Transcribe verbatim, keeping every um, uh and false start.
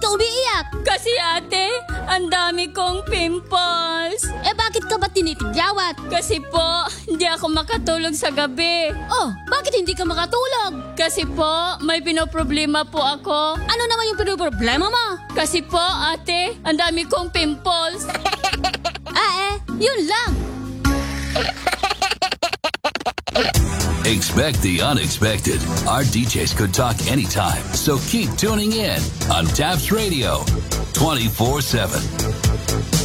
ka umiiyak? Kasi ate, ang dami kong pimples. Eh bakit ka ba tinitigyawat? Kasi po, hindi ako makatulog sa gabi. Oh, bakit hindi ka makatulog? Kasi po, may pinoproblema po ako. Ano naman yung pinoproblema mo? Kasi po, ate, ang dami kong pimples. Ah eh, yun lang. Expect the unexpected. Our D Js could talk anytime, so keep tuning in on Taps Radio twenty-four seven.